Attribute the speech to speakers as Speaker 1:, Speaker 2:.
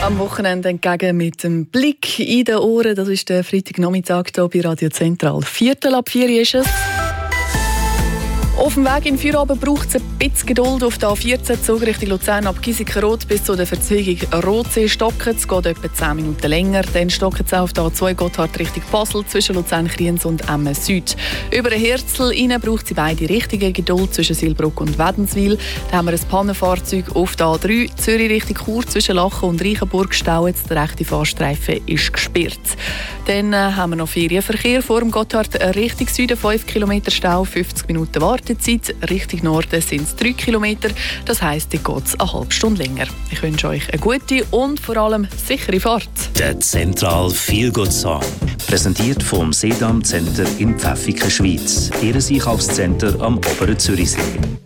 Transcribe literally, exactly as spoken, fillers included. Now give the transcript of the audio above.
Speaker 1: Am Wochenende entgegen mit dem Blick in den Ohren. Das ist der Freitagnachmittag hier bei Radio Zentral. Viertel ab vier ist es. Auf dem Weg in den Feierabend braucht es ein bisschen Geduld. Auf der A vierzehn Zug Richtung Luzern ab Giesikenrot bis zu der Verzweigung Rotsee stocken. Es geht etwa zehn Minuten länger. Dann stocken es auf der A zwei Gotthard Richtung Basel zwischen Luzern-Kriens und Emmen Süd. Über den Herzl rein braucht sie beide richtige Geduld zwischen Silbruck und Wädenswil. Dann haben wir ein Pannenfahrzeug auf der A drei Zürich Richtung Chur zwischen Lachen und Reichenburg Stau. Jetzt der rechte Fahrstreifen ist gesperrt. Dann äh, haben wir noch Ferienverkehr vor dem Gotthard Richtung Süden, fünf Kilometer Stau, fünfzig Minuten Wartezeit. Richtung Norden sind es drei Kilometer. Das heisst, dort geht es eine halbe Stunde länger. Ich wünsche euch eine gute und vor allem sichere Fahrt.
Speaker 2: Der Zentral Feel Good Song. Präsentiert vom Sedam Center in Pfäffiken, Schweiz. Ihr Einkaufscenter am Oberen Zürichsee.